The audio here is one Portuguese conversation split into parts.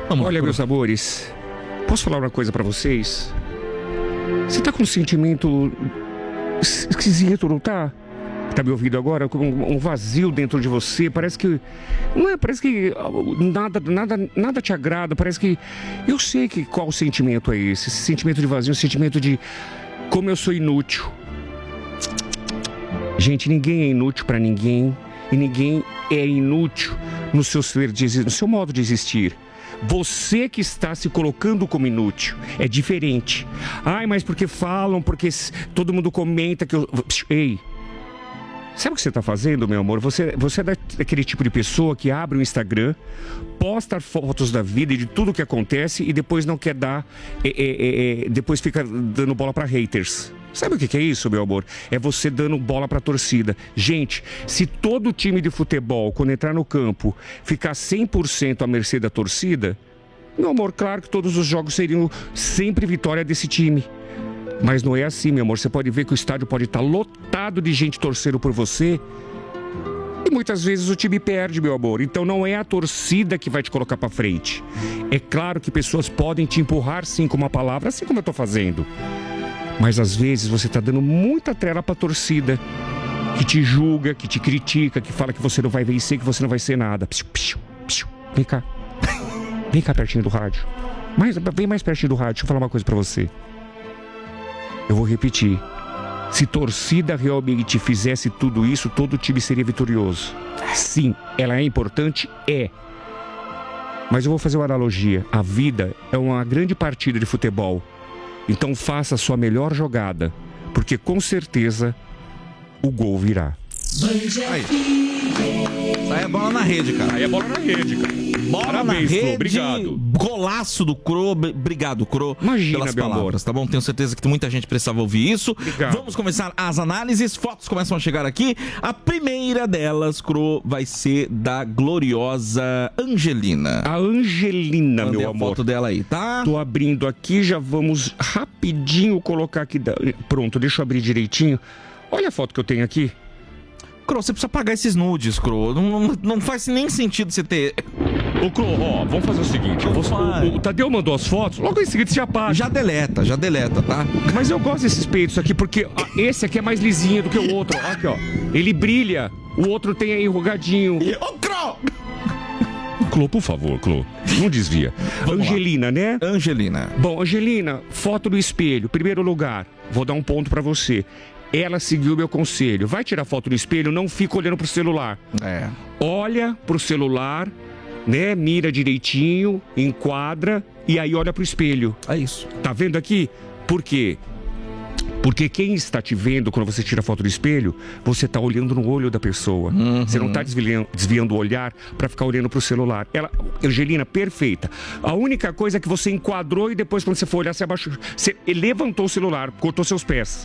Olha, meus amores, posso falar uma coisa pra vocês? Você tá com um sentimento esquisito, não tá? Tá me ouvindo agora? Com um vazio dentro de você. Parece que... Não é? Parece que nada te agrada. Parece que... Eu sei que qual sentimento é esse. Esse sentimento de vazio, um sentimento de... Como eu sou inútil. Gente, ninguém é inútil pra ninguém. E ninguém é inútil no seu modo de existir. Você que está se colocando como inútil. É diferente. Ai, mas porque falam, porque todo mundo comenta que eu... Ei, sabe o que você está fazendo, meu amor? Você é daquele tipo de pessoa que abre o Instagram, posta fotos da vida e de tudo que acontece e depois não quer dar... depois fica dando bola para haters. Sabe o que é isso, meu amor? É você dando bola pra torcida. Gente, se todo time de futebol, quando entrar no campo, ficar 100% à mercê da torcida, meu amor, claro que todos os jogos seriam sempre vitória desse time. Mas não é assim, meu amor. Você pode ver que o estádio pode estar lotado de gente torcendo por você. E muitas vezes o time perde, meu amor. Então não é a torcida que vai te colocar pra frente. É claro que pessoas podem te empurrar sim com uma palavra, assim como eu tô fazendo. Mas às vezes você está dando muita trela para a torcida, que te julga, que te critica, que fala que você não vai vencer, que você não vai ser nada. Vem cá. Vem cá pertinho do rádio. Vem mais pertinho do rádio. Deixa eu falar uma coisa para você. Eu vou repetir. Se torcida realmente fizesse tudo isso, todo time seria vitorioso. Sim, ela é importante? É. Mas eu vou fazer uma analogia. A vida é uma grande partida de futebol. Então faça a sua melhor jogada, porque com certeza o gol virá. Aí é bola na rede, cara. Aí é bola na rede, cara. Bola Parabéns, na rede, Cro, obrigado. Golaço do Cro, obrigado, Cro. Imagina, pelas meu palavras, amor. tá bom? Tenho certeza que muita gente precisava ouvir isso. Obrigado. Vamos começar as análises, fotos começam a chegar aqui. A primeira delas, Cro, vai ser da gloriosa Angelina. A Angelina, Mandei meu a amor. foto dela aí, tá? Tô abrindo aqui, já vamos rapidinho colocar aqui. Pronto, deixa eu abrir direitinho. Olha a foto que eu tenho aqui. Cro, você precisa pagar esses nudes, Cro. Não faz nem sentido você ter... Ô, Cro, ó, vamos fazer o seguinte. O Tadeu mandou as fotos, logo em seguida você apaga. Já deleta, tá? Mas eu gosto desses peitos aqui, porque esse aqui é mais lisinho do que o outro. Aqui, ó. Ele brilha. O outro tem aí enrugadinho. Ô, Cro! Clô, por favor, Clô. Não desvia. Angelina, lá. Né? Angelina. Bom, Angelina, foto do espelho. Primeiro lugar, vou dar um ponto pra você. Ela seguiu meu conselho. Vai tirar foto no espelho, não fica olhando pro celular. É. Olha pro celular, né? Mira direitinho, enquadra e aí olha pro espelho. É isso. Tá vendo aqui? Por quê? Porque quem está te vendo quando você tira a foto do espelho, você está olhando no olho da pessoa. Você não está desviando o olhar para ficar olhando pro celular. Ela, Angelina, perfeita. A única coisa é que você enquadrou e depois quando você for olhar, você abaixou. Você levantou o celular, cortou seus pés.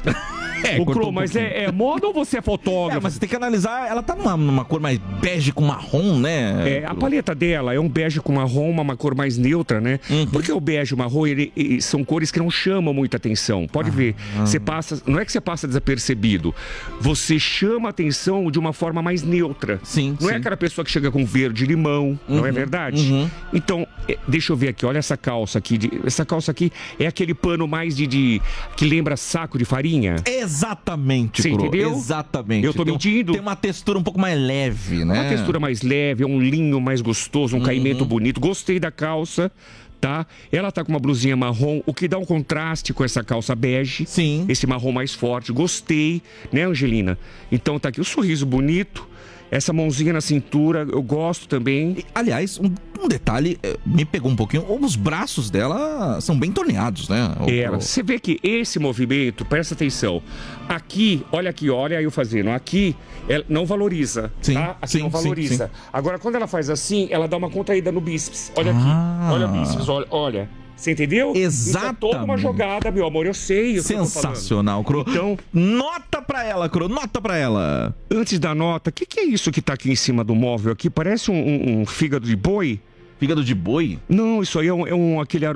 O Cro, mas é moda ou você é fotógrafo? Mas você tem que analisar, ela tá numa cor mais bege com marrom, né? A paleta dela é um bege com marrom, uma cor mais neutra, né? Porque o bege e o marrom, são cores que não chamam muita atenção. Pode ver. Você passa, não é que você passa desapercebido, você chama a atenção de uma forma mais neutra. Sim. Não é aquela pessoa que chega com verde e limão, não é verdade? Então, deixa eu ver aqui, olha essa calça aqui. Essa calça aqui é aquele pano mais que lembra saco de farinha. Exatamente, você Cro. entendeu? Exatamente. Eu tô mentindo? Tem uma textura um pouco mais leve, né? Uma textura mais leve, um linho mais gostoso, um caimento bonito. Gostei da calça. Tá? Ela tá com uma blusinha marrom, o que dá um contraste com essa calça bege. Sim. Esse marrom mais forte. Gostei, né, Angelina? Então tá aqui o sorriso bonito, essa mãozinha na cintura, eu gosto também. Aliás, um detalhe me pegou um pouquinho, os braços dela são bem torneados, né? Você vê que esse movimento, presta atenção, aqui, olha aí eu fazendo, aqui ela não valoriza, sim, tá? Aqui sim, não valoriza. Sim. Agora, quando ela faz assim, ela dá uma contraída no bíceps. Olha aqui, olha o bíceps, olha. Você entendeu? Exatamente. Isso é toda uma jogada, meu amor, eu sei. Sensacional, Cro. Então, nota pra ela, Cro, nota pra ela. Antes da nota, o que é isso que tá aqui em cima do móvel aqui? Parece um fígado de boi? Fígado de boi? Não, isso aí é aquele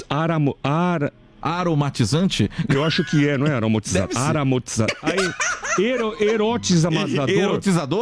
aromatizante? Eu acho que não é aromatizante. Aromatizante. Erotizador. Erotizador?